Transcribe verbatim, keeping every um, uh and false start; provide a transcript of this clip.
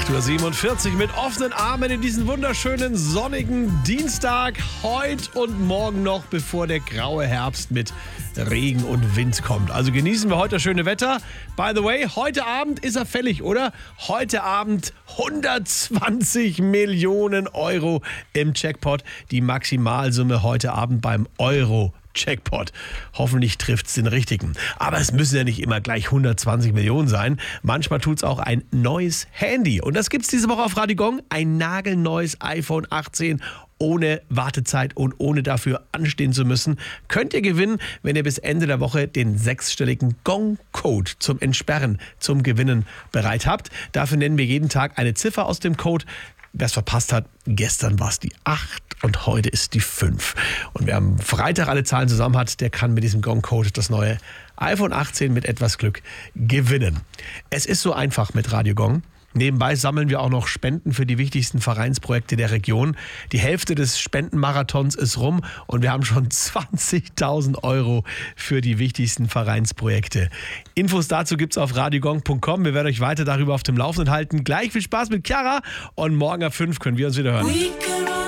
acht Uhr siebenundvierzig mit offenen Armen in diesen wunderschönen sonnigen Dienstag. Heute und morgen noch, bevor der graue Herbst mit Regen und Wind kommt. Also genießen wir heute das schöne Wetter. By the way, heute Abend ist er fällig, oder? Heute Abend hundertzwanzig Millionen Euro im Jackpot. Die Maximalsumme heute Abend beim Euro Jackpot. Hoffentlich trifft es den richtigen. Aber es müssen ja nicht immer gleich hundertzwanzig Millionen sein. Manchmal tut es auch ein neues Handy. Und das gibt es diese Woche auf Radio Gong. Ein nagelneues iPhone achtzehn ohne Wartezeit und ohne dafür anstehen zu müssen. Könnt ihr gewinnen, wenn ihr bis Ende der Woche den sechsstelligen Gong-Code zum Entsperren, zum Gewinnen bereit habt. Dafür nennen wir jeden Tag eine Ziffer aus dem Code. Wer es verpasst hat, gestern war es die acht und heute ist die fünf. Und wer am Freitag alle Zahlen zusammen hat, der kann mit diesem Gong-Code das neue iPhone achtzehn mit etwas Glück gewinnen. Es ist so einfach mit Radio Gong. Nebenbei sammeln wir auch noch Spenden für die wichtigsten Vereinsprojekte der Region. Die Hälfte des Spendenmarathons ist rum und wir haben schon zwanzigtausend Euro für die wichtigsten Vereinsprojekte. Infos dazu gibt's auf radiogong punkt com. Wir werden euch weiter darüber auf dem Laufenden halten. Gleich viel Spaß mit Chiara und morgen ab fünf können wir uns wieder hören.